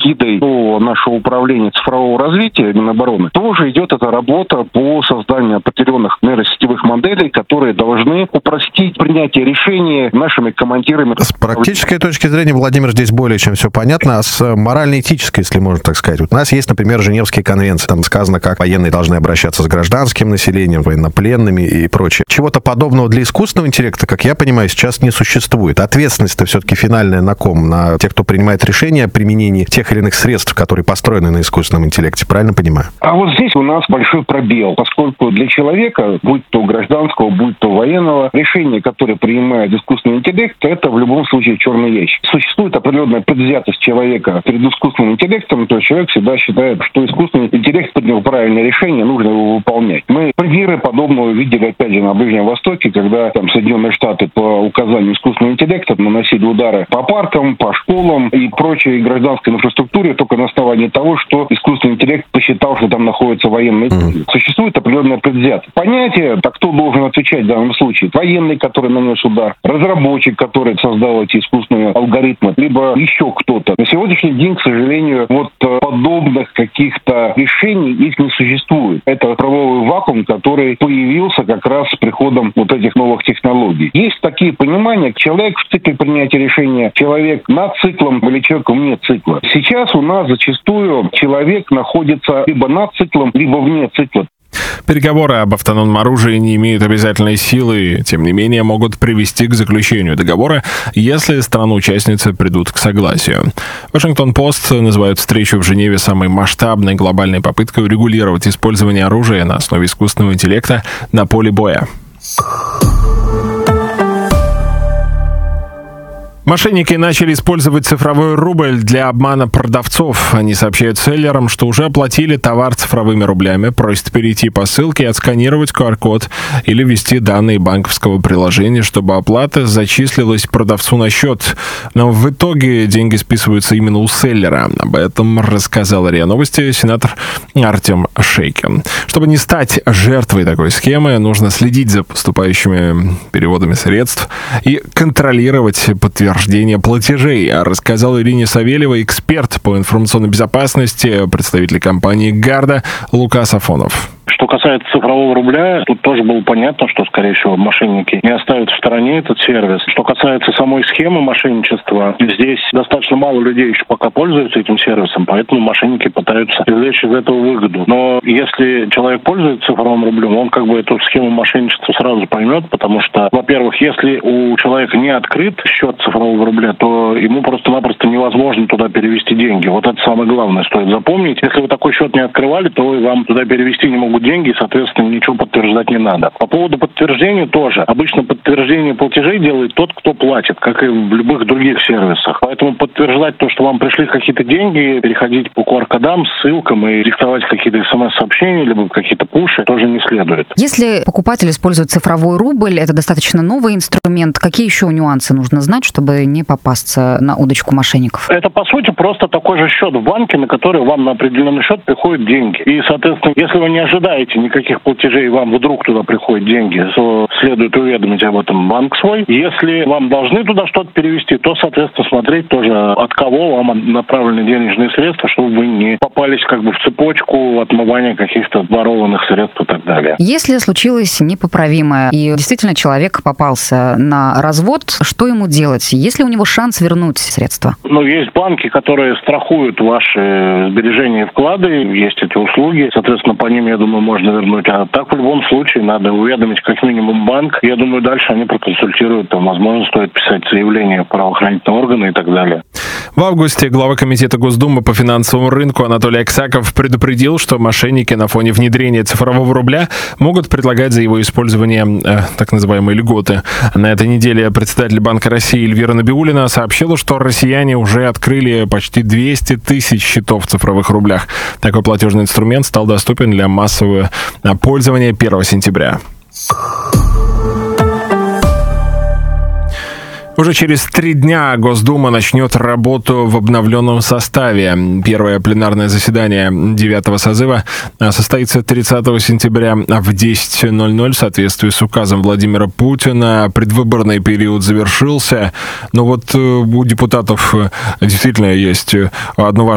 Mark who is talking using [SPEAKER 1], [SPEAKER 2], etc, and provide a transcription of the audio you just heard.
[SPEAKER 1] эгидой нашего управления цифрового развития Минобороны тоже идет эта работа по созданию определенных нейросетевых моделей, которые должны упростить принятие решений нашими командирами.
[SPEAKER 2] С практической точки зрения, Владимир, здесь более чем все понятно, а с морально-этической, если можно так сказать. Вот у нас есть, например, Женевские конвенции, там сказано, как военные должны обращаться с гражданским населением, военнопленными и прочее. Чего-то подобного для искусственного интеллекта, как я понимаю, сейчас не существует. Ответственность-то все-таки финальная на ком? На тех, кто принимает решения о применении тех или иных средств, которые построены на искусственном интеллекте. Правильно понимаю?
[SPEAKER 1] А вот здесь у нас большой пробел, поскольку для человека, будь то гражданского, будь то военного, решение, которое принимает искусственный интеллект, это в любом случае черный ящик. Существует определенная предвзятость человека перед искусственным интеллектом, то есть человек всегда считает, что искусственный интеллект принял правильное решение, нужно его выполнять. Мы примеры подобного видели, опять же, на Ближнем Востоке, когда там Соединенные Штаты по указанию искусственного интеллекта наносили удары по паркам, по школам и прочей гражданской инфраструктуре только на основании того, что искусственный интеллект посчитал, что там находятся военные цели. Существует определенная предвзятость. Понятие, так кто должен отвечать в данном случае? Военный, который нанес удар, разработчик, который создал эти искусственные алгоритмы, либо еще кто-то. На сегодняшний день, к сожалению, вот подобных каких-то решений их не существует. Это правовой вакуум, который появился как раз с приходом вот этих новых технологий. Есть такие понимания, человек в цикле принятия решения, человек над циклом или человек вне цикла. Сейчас у нас зачастую человек находится либо над циклом, либо вне цикла.
[SPEAKER 3] Переговоры об автономном оружии не имеют обязательной силы, тем не менее могут привести к заключению договора, если страны-участницы придут к согласию. Вашингтон-Пост называет встречу в Женеве самой масштабной глобальной попыткой урегулировать использование оружия на основе искусственного интеллекта на поле боя. Мошенники начали использовать цифровой рубль для обмана продавцов. Они сообщают селлерам, что уже оплатили товар цифровыми рублями, просят перейти по ссылке, отсканировать QR-код или ввести данные банковского приложения, чтобы оплата зачислилась продавцу на счет. Но в итоге деньги списываются именно у селлера. Об этом рассказал РИА Новости сенатор Артем Шейкин. Чтобы не стать жертвой такой схемы, нужно следить за поступающими переводами средств и контролировать подтверждение платежей, рассказал Ирине Савельевой эксперт по информационной безопасности, представитель компании «Гарда» Лука Сафонов.
[SPEAKER 4] Что касается цифрового рубля, тут тоже было понятно, что, скорее всего, мошенники не оставят в стороне этот сервис. Что касается самой схемы мошенничества, здесь достаточно мало людей еще пока пользуются этим сервисом, поэтому мошенники пытаются извлечь из этого выгоду. Но если человек пользуется цифровым рублем, он как бы эту схему мошенничества сразу поймет, потому что, во-первых, если у человека не открыт счет цифрового рубля, то ему просто-напросто невозможно туда перевести деньги. Вот это самое главное, стоит запомнить. Если вы такой счет не открывали, то вам туда перевести не могут деньги, и, соответственно, ничего подтверждать не надо. По поводу подтверждения тоже. Обычно подтверждение платежей делает тот, кто платит, как и в любых других сервисах. Поэтому подтверждать то, что вам пришли какие-то деньги, переходить по QR-кодам, ссылкам и диктовать какие-то смс-сообщения, либо какие-то пуши, тоже не следует.
[SPEAKER 5] Если покупатель использует цифровой рубль, это достаточно новый инструмент, какие еще нюансы нужно знать, чтобы не попасться на удочку мошенников?
[SPEAKER 4] Это, по сути, просто такой же счет в банке, на который вам на определенный счет приходят деньги. И, соответственно, если вы не ожидаете никаких платежей, и вам вдруг туда приходят деньги, то следует уведомить об этом банк свой. Если вам должны туда что-то перевести, то, соответственно, смотреть тоже, от кого вам направлены денежные средства, чтобы вы не попались как бы в цепочку отмывания каких-то ворованных средств и так далее.
[SPEAKER 5] Если случилось непоправимое, и действительно человек попался на развод, что ему делать? Есть ли у него шанс вернуть средства?
[SPEAKER 4] Есть банки, которые страхуют ваши сбережения и вклады, есть эти услуги, соответственно, по ним, я думаю, можно вернуть. А так, в любом случае, надо уведомить как минимум банк. Я думаю, дальше они проконсультируют. Там, возможно, стоит писать заявление в правоохранительные органы и так далее.
[SPEAKER 3] В августе глава комитета Госдумы по финансовому рынку Анатолий Аксаков предупредил, что мошенники на фоне внедрения цифрового рубля могут предлагать за его использование так называемые льготы. На этой неделе председатель Банка России Эльвира Набиуллина сообщила, что россияне уже открыли почти 200 тысяч счетов в цифровых рублях. Такой платежный инструмент стал доступен для массового пользования 1 сентября. Уже через 3 дня Госдума начнет работу в обновленном составе. Первое пленарное заседание 9-го созыва состоится 30 сентября в 10:00 в соответствии с указом Владимира Путина. Предвыборный период завершился, но вот у депутатов действительно есть одно важное